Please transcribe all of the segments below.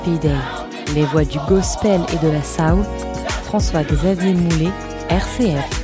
Happy Day, les voix du gospel et de la soul, François-Xavier Moulet, RCF.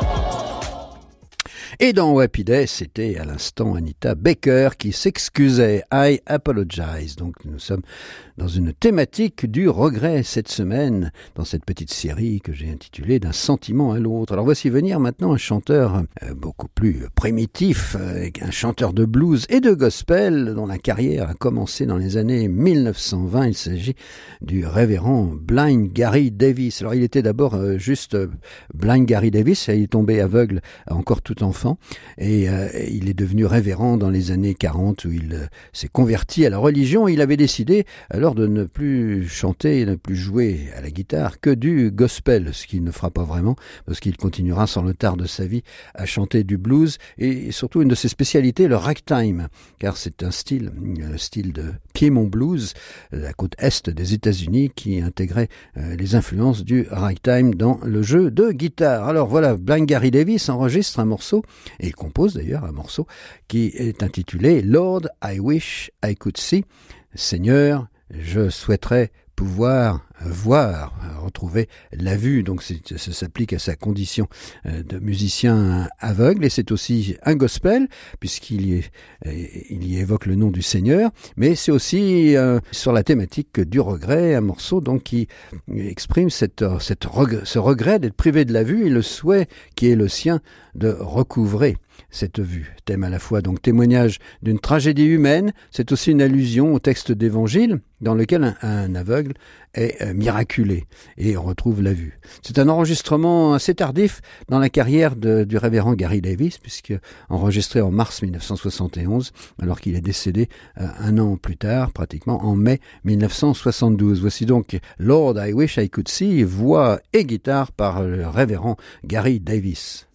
Et dans Happy Day, c'était à l'instant Anita Baker qui s'excusait. I apologize. Donc nous sommes dans une thématique du regret cette semaine, dans cette petite série que j'ai intitulée D'un sentiment à l'autre. Alors voici venir maintenant un chanteur beaucoup plus primitif, un chanteur de blues et de gospel dont la carrière a commencé dans les années 1920. Il s'agit du révérend Blind Gary Davis. Alors il était d'abord juste Blind Gary Davis, il est tombé aveugle encore tout enfant. Et il est devenu révérend dans les années 40 où il s'est converti à la religion. Il avait décidé alors de ne plus chanter, ne plus jouer à la guitare que du gospel, ce qu'il ne fera pas vraiment parce qu'il continuera sans le tard de sa vie à chanter du blues et surtout une de ses spécialités, le ragtime, car c'est un style, le style de Piedmont Blues, la côte est des États-Unis qui intégrait les influences du ragtime dans le jeu de guitare. Alors voilà, Blind Gary Davis enregistre un morceau et il compose d'ailleurs un morceau qui est intitulé Lord, I wish I could see. Seigneur, je souhaiterais pouvoir voir, retrouver la vue. Donc ça s'applique à sa condition de musicien aveugle et c'est aussi un gospel puisqu'il y évoque le nom du Seigneur, mais c'est aussi sur la thématique du regret, un morceau donc qui exprime ce regret d'être privé de la vue et le souhait qui est le sien de recouvrer cette vue. Thème à la fois donc témoignage d'une tragédie humaine, c'est aussi une allusion au texte d'évangile dans lequel un aveugle est miraculé et on retrouve la vue. C'est un enregistrement assez tardif dans la carrière du révérend Gary Davis puisque enregistré en mars 1971 alors qu'il est décédé un an plus tard, pratiquement en mai 1972. Voici donc Lord I Wish I Could See, voix et guitare par le révérend Gary Davis.